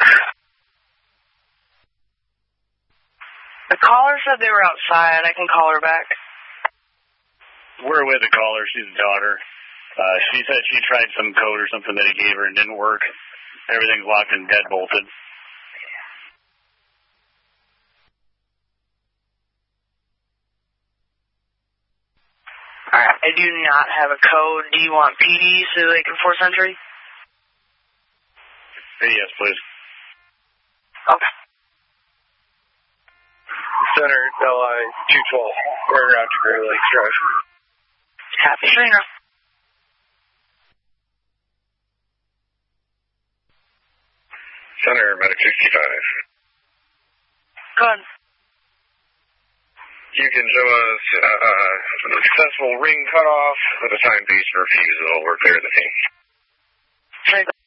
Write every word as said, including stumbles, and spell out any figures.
The caller said they were outside. I can call her back. We're with the caller. She's a daughter. Uh, she said she tried some code or something that he gave her and didn't work. Everything's locked and dead bolted. Alright, I do not have a code. Do you want P D so they can force entry? Yes, please. Okay. Center, L I two twelve. We're out to Great Lakes Drive. Happy Trainer. Center, Medic sixty-five. Go ahead. You can show us uh, a successful ring cutoff with a timepiece refusal. We're clear of the scene. Take